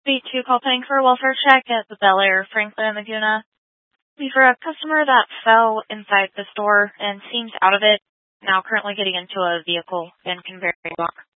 B2 call paying for a welfare check at the Bel Air, Franklin, Laguna. We for a customer that fell inside the store and seems out of it, now currently getting into a vehicle and can very walk.